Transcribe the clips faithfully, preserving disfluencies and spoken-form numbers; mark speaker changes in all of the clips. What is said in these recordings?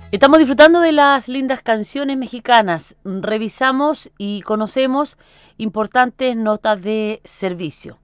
Speaker 1: Estamos disfrutando de las lindas canciones mexicanas. Revisamos y conocemos importantes notas de servicio.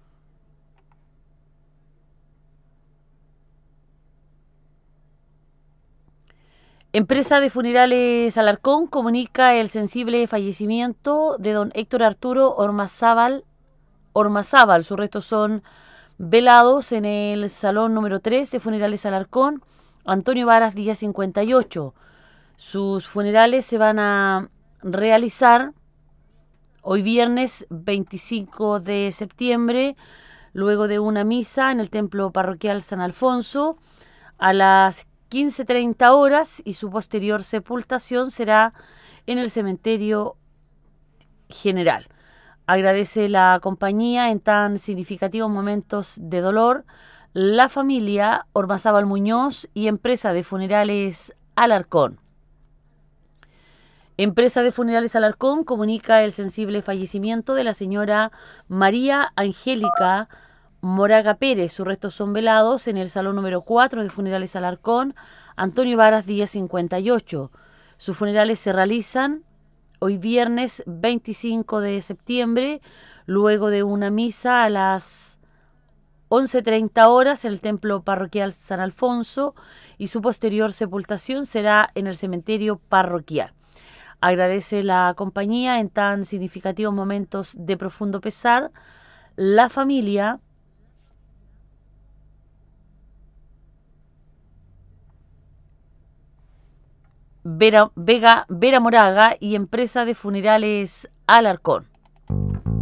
Speaker 1: Empresa de Funerales Alarcón comunica el sensible fallecimiento de don Héctor Arturo Ormazábal. Ormazábal. Sus restos son velados en el salón número tres de Funerales Alarcón, Antonio Varas, día cincuenta y ocho. Sus funerales se van a realizar hoy viernes veinticinco de septiembre, luego de una misa en el templo parroquial San Alfonso a las quince treinta horas, y su posterior sepultación será en el cementerio general. Agradece la compañía en tan significativos momentos de dolor la familia Ormazábal Muñoz y Empresa de Funerales Alarcón. Empresa de Funerales Alarcón comunica el sensible fallecimiento de la señora María Angélica Moraga Pérez. Sus restos son velados en el salón número cuatro de Funerales Alarcón, Antonio Varas, día cincuenta y ocho. Sus funerales se realizan hoy viernes veinticinco de septiembre, luego de una misa a las once treinta horas en el templo parroquial San Alfonso, y su posterior sepultación será en el cementerio parroquial. Agradece la compañía en tan significativos momentos de profundo pesar la familia Vera, Vega, Vera Moraga y Empresa de Funerales Alarcón.